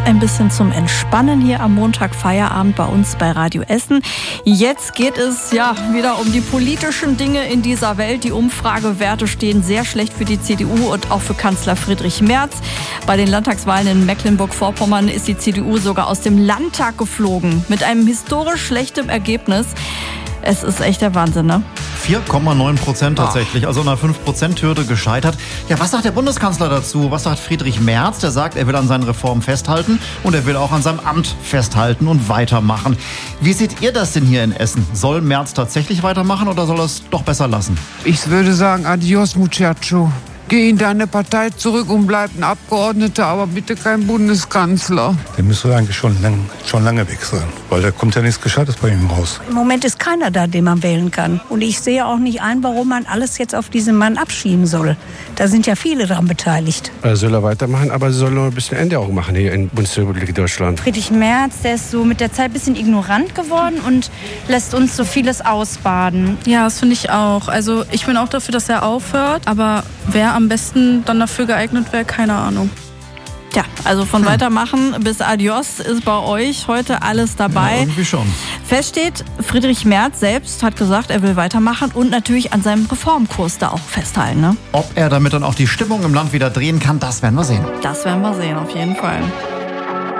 ein bisschen zum Entspannen hier am Montag Feierabend bei uns bei Radio Essen. Jetzt geht es ja wieder um die politischen Dinge in dieser Welt. Die Umfragewerte stehen sehr schlecht für die CDU und auch für Kanzler Friedrich Merz. Bei den Landtagswahlen in Mecklenburg-Vorpommern ist die CDU sogar aus dem Landtag geflogen. Mit einem historisch schlechten Ergebnis. Es ist echt der Wahnsinn, ne? 4,9% tatsächlich, also an einer 5%-Hürde gescheitert. Ja, was sagt der Bundeskanzler dazu? Was sagt Friedrich Merz? Der sagt, er will an seinen Reformen festhalten und er will auch an seinem Amt festhalten und weitermachen. Wie seht ihr das denn hier in Essen? Soll Merz tatsächlich weitermachen oder soll er es doch besser lassen? Ich würde sagen, adios muchacho. Geh in deine Partei zurück und bleib ein Abgeordneter, aber bitte kein Bundeskanzler. Der müsste eigentlich schon lange weg sein, weil da kommt ja nichts Gescheites bei ihm raus. Im Moment ist keiner da, den man wählen kann. Und ich sehe auch nicht ein, warum man alles jetzt auf diesen Mann abschieben soll. Da sind ja viele daran beteiligt. Soll er weitermachen, aber er soll noch ein bisschen Änderungen machen hier in Bundesrepublik Deutschland. Friedrich Merz, der ist so mit der Zeit ein bisschen ignorant geworden und lässt uns so vieles ausbaden. Ja, das finde ich auch. Also ich bin auch dafür, dass er aufhört, aber wer am besten dann dafür geeignet wäre, keine Ahnung. Tja, also von Weitermachen bis Adios ist bei euch heute alles dabei. Ja, irgendwie schon. Fest steht, Friedrich Merz selbst hat gesagt, er will weitermachen und natürlich an seinem Reformkurs da auch festhalten. Ne? Ob er damit dann auch die Stimmung im Land wieder drehen kann, das werden wir sehen. Das werden wir sehen, auf jeden Fall.